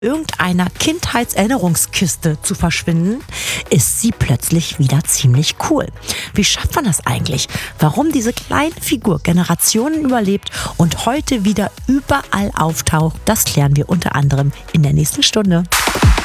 irgendeiner Kindheitserinnerungskiste zu verschwinden, ist sie plötzlich wieder ziemlich cool. Wie schafft man das eigentlich? Warum diese kleine Figur Generationen überlebt und heute wieder überall auftaucht, das klären wir unter anderem in der nächsten Stunde.